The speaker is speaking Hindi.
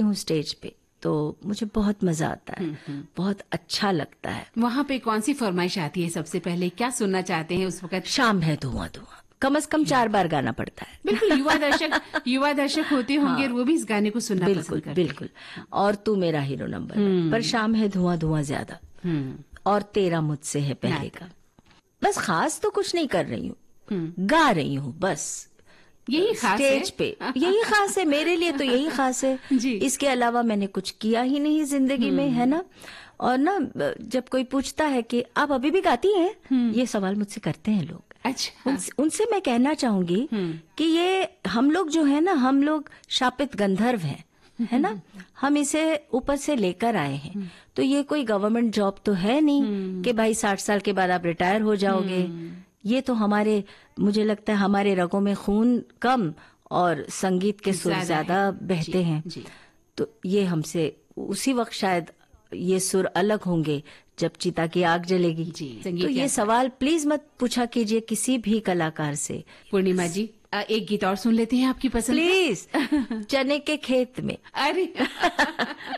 हूँ स्टेज पे तो मुझे बहुत मजा आता है, बहुत अच्छा लगता है। वहाँ पे कौन सी फरमाइश आती है सबसे पहले, क्या सुनना चाहते हैं उस वक्त? शाम है धुआं धुआं कम से कम 4 बार गाना पड़ता है। बिल्कुल, युवा दर्शक होते होंगे और वो भी इस गाने को सुनना बिल्कुल पसंद करते हैं। बिल्कुल। और तू मेरा हीरो नंबर 1, पर शाम है धुआं धुआं ज्यादा, और तेरा मुझसे है पहले का। बस खास तो कुछ नहीं कर रही हूँ, गा रही हूँ बस। यही खास है स्टेज पे यही खास है मेरे लिए, तो यही खास है जी। इसके अलावा मैंने कुछ किया ही नहीं जिंदगी में, है ना। और ना जब कोई पूछता है कि आप अभी भी गाती हैं, ये सवाल मुझसे करते हैं लोग। अच्छा। उनसे मैं कहना चाहूंगी कि ये हम लोग जो है ना, हम लोग शापित गंधर्व हैं, है ना। हम इसे ऊपर से लेकर आए हैं, तो ये कोई गवर्नमेंट जॉब तो है नहीं कि भाई 60 साल के बाद आप रिटायर हो जाओगे। ये तो हमारे, मुझे लगता है हमारे रगों में खून कम और संगीत के सुर ज्यादा बहते हैं। तो ये हमसे उसी वक्त शायद ये सुर अलग होंगे जब चिता की आग जलेगी। तो ये सवाल प्लीज मत पूछा कीजिए किसी भी कलाकार से। पूर्णिमा जी, एक गीत और सुन लेते हैं आपकी पसंद प्लीज। चने के खेत में। अरे